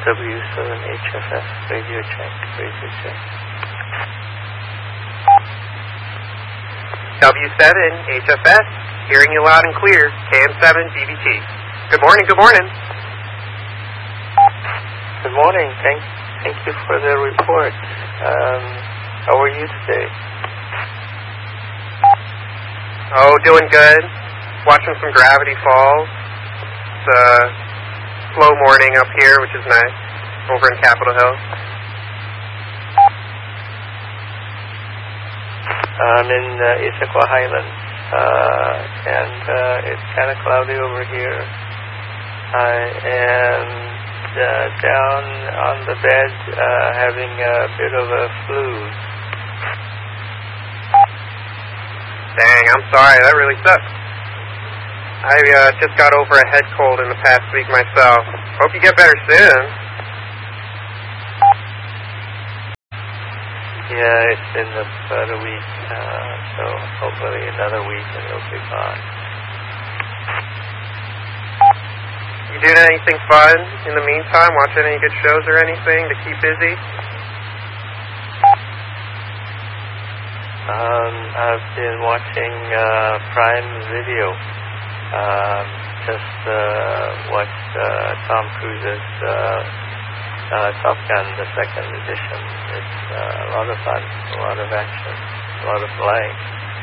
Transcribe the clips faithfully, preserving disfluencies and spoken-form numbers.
W seven H F S, radio check, radio check. W seven H F S, hearing you loud and clear, K M seven D B T. Good morning, good morning. Good morning, thank, thank you for the report. Um, how are you today? Oh, doing good. Watching some Gravity Falls. It's a slow morning up here, which is nice, over in Capitol Hill. I'm in uh, Issaquah Highlands, uh, and uh, it's kind of cloudy over here. I am uh, down on the bed uh, having a bit of a flu. Dang, I'm sorry, that really sucks. I uh, just got over a head cold in the past week myself. Hope you get better soon. Yeah, it's been about a week, uh, so hopefully another week and it'll be fine. You doing anything fun in the meantime? Watching any good shows or anything to keep busy? Um, I've been watching uh, Prime Video. Um, just uh, watched uh, Tom Cruise's uh, uh, Top Gun, the second edition. It's uh, a lot of fun, a lot of action, a lot of flying.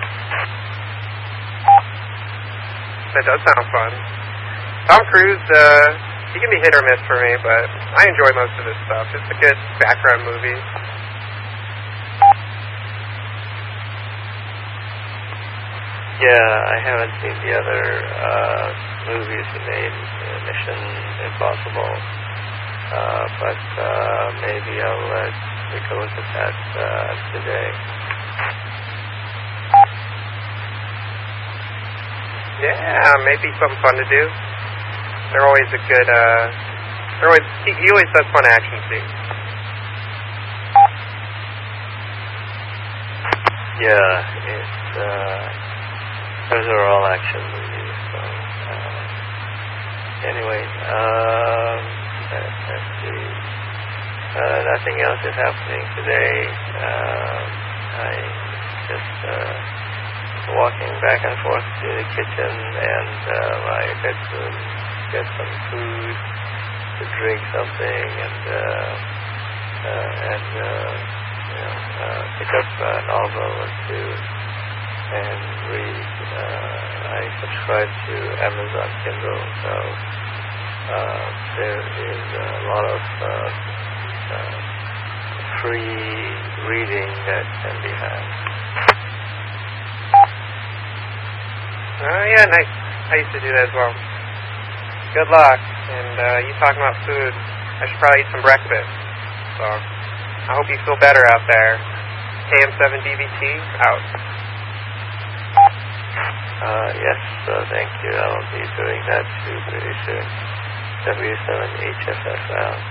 That does sound fun. Tom Cruise, uh, he can be hit or miss for me, but I enjoy most of his stuff. It's a good background movie. Yeah, I haven't seen the other uh, movies he made, uh, Mission Impossible, uh, but uh, maybe I'll uh, take a look at that uh, today. Yeah, maybe something fun to do. They're always a good, uh, they're always, he, he always does fun action scenes. Yeah, it's, uh, those are all action movies, so, uh, anyway, um, let's, let's see, uh, nothing else is happening today. um, I just, uh, walking back and forth to the kitchen and, uh, my bedroom, get some food, to drink something, and, uh, uh and, uh, you know, uh, pick up a novel or two, and read. Uh, I subscribe to Amazon Kindle, so uh, there is a lot of uh, uh, free reading that can be had. Oh, yeah, nice. I used to do that as well. Good luck. And uh, you talking about food, I should probably eat some breakfast. So I hope you feel better out there. K M seven D B T, out. Uh, yes, uh, thank you. I'll be doing that too pretty soon. W seven H F S out.